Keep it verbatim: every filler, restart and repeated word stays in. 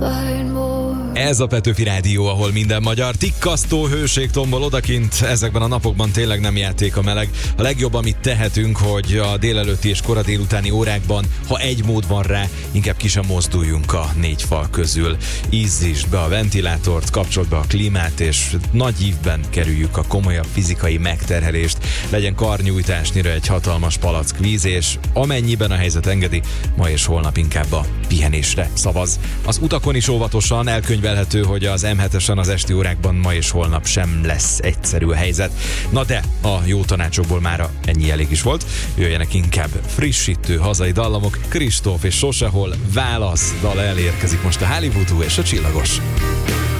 Ez a Petőfi Rádió, ahol minden magyar tikkasztó hőség tombol odakint. Ezekben a napokban tényleg nem játék a meleg. A legjobb, amit tehetünk, hogy a délelőtti és kora délutáni órákban, ha egy mód van rá, inkább ki sem mozduljunk a négy fal közül. Izzítsd be a ventilátort, kapcsold be a klímát, és nagy ívben kerüljük a komolyabb fizikai megterhelést. Legyen karnyújtásnyira egy hatalmas palack víz, és amennyiben a helyzet engedi, ma és holnap inkább a pihenésre szavaz. Az utakon is óvatosan, elkönyvelhető, hogy az em hetesen az esti órákban ma és holnap sem lesz egyszerű a helyzet. Na de, a jó tanácsokból mára ennyi elég is volt. Jöjjenek inkább frissítő hazai dallamok. Kristóf és Sosehol, Válasz dal elérkezik most a Hollywoodú és a Csillagos.